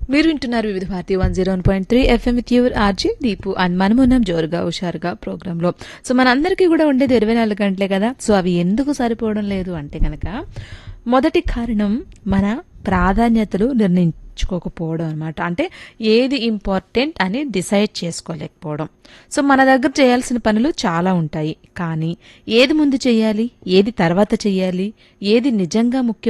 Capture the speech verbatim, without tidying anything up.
మీరు వింటున్నారు వివిధ Bharati one zero one point three FM with your RG Deepu and మనమున్నాం జోరుగా హుషారుగా ప్రోగ్రామ్ లో. సో మనందరికీ కూడా ఉండేది ఇరవై నాలుగు గంటలే కదా. సో అవి ఎందుకు సరిపోవడం లేదు అంటే కనుక మొదటి కారణం మన ప్రాధాన్యతలు నిర్ణయించుకోకపోవడం అనమాట. అంటే ఏది ఇంపార్టెంట్ అని డిసైడ్ చేసుకోలేకపోవడం. సో మన దగ్గర చేయాల్సిన పనులు చాలా ఉంటాయి, కానీ ఏది ముందు చేయాలి, ఏది తర్వాత చేయాలి, ఏది నిజంగా ముఖ్యం